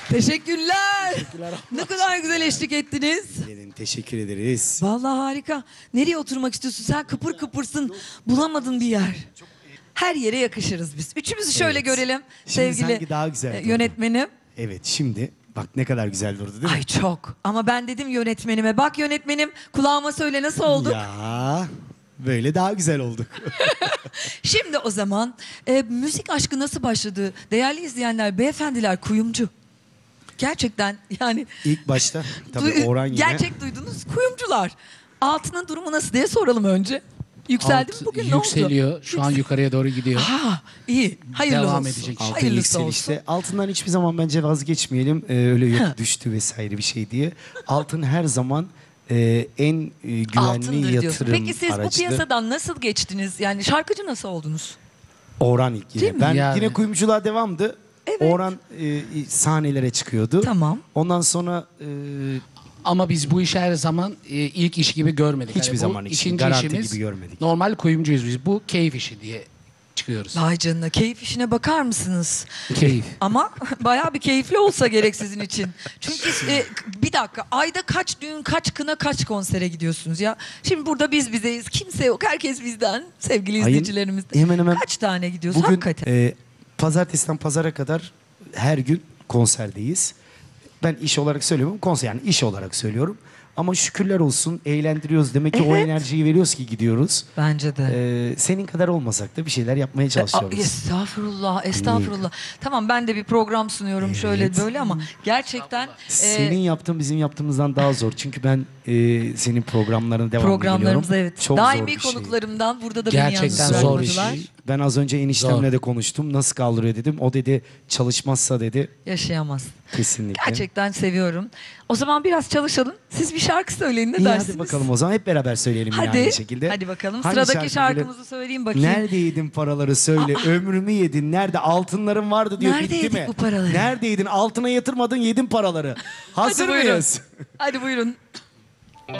Teşekkürler. Ne kadar güzel eşlik ettiniz. Teşekkür ederiz. Vallahi harika. Nereye oturmak istiyorsun? Sen kıpır kıpırsın. Bulamadın bir yer. Her yere yakışırız biz. Üçümüzü şöyle Evet. görelim Şimdi sevgili sanki daha güzel durdu. yönetmenim. Evet, şimdi bak ne kadar güzel durdu değil mi? Ay çok. Ama ben dedim yönetmenime. Bak yönetmenim, kulağıma söyle, nasıl olduk? Ya böyle daha güzel olduk. Şimdi o zaman müzik aşkı nasıl başladı? Değerli izleyenler, beyefendiler kuyumcu. Gerçekten yani İlk başta tabii Orhan yine gerçek duydunuz, kuyumcular. Altının durumu nasıl diye soralım önce. Yükseldi mi bugün, ne oldu? Yükseliyor. Şu an yukarıya doğru gidiyor. Ha, iyi. Hayırlı Devam olsun. edecek. altın Hayırlısı olsun. yükselişte. Altından hiçbir zaman bence vazgeçmeyelim. Öyle yok düştü vesaire bir şey diye. Altın her zaman en güvenli Altındır diyorsun. yatırım Peki siz bu araçtı. piyasadan nasıl geçtiniz? Yani şarkıcı nasıl oldunuz? Orhan ilk Değil yine. mi? Ben Yani- yine kuyumculuğa devamdı. Evet. Orhan sahnelere çıkıyordu. Tamam. Ondan sonra Ama biz bu işi her zaman ilk iş gibi görmedik. Hiçbir bu zaman için ikinci garanti işimiz, gibi görmedik. Normal kuyumcuyuz biz. Bu keyif işi diye çıkıyoruz. Vay canına, keyif işine bakar mısınız? Keyif. Ama bayağı bir keyifli olsa gerek sizin için. Çünkü bir dakika, ayda kaç düğün, kaç kına, kaç konsere gidiyorsunuz ya? Şimdi burada biz bizeyiz, kimse yok, herkes bizden, sevgili Ayın izleyicilerimiz. hemen hemen Kaç tane gidiyoruz bugün hakikaten? pazartesiden pazara kadar her gün konserdeyiz. Ben iş olarak söylemiyorum, konser yani iş olarak söylüyorum. Ama şükürler olsun eğlendiriyoruz. Demek ki o Evet. enerjiyi veriyoruz ki gidiyoruz. Bence de. Senin kadar olmasak da bir şeyler yapmaya çalışıyoruz. Estağfurullah, estağfurullah. Tamam, ben de bir program sunuyorum şöyle böyle ama gerçekten Senin yaptığın bizim yaptığımızdan daha zor. Çünkü ben senin programlarına devamlı programlarımızda geliyorum. evet. Çok zor Daimi bir şey. konuklarımdan burada da Gerçekten beni yalnız zor iş. bırakmadılar. Ben az önce eniştemle Zor. de konuştum. Nasıl kaldırıyor dedim. O dedi çalışmazsa dedi Yaşayamaz. kesinlikle. Gerçekten seviyorum. O zaman biraz çalışalım. Siz bir şarkı söyleyin, ne İyi dersiniz? hadi bakalım o zaman hep beraber söyleyelim yine Hadi. aynı şekilde. Hadi bakalım. Hangi Sıradaki şarkı böyle- şarkımızı söyleyeyim bakayım. Nerede yedin paraları söyle. Ömrümü yedin. Nerede altınların vardı diyor. Nerede Bitti yedik mi? bu paraları? Nerede yedin? Altına yatırmadın yedin paraları. Hazır Hadi buyurun. mıyız? Hadi buyurun.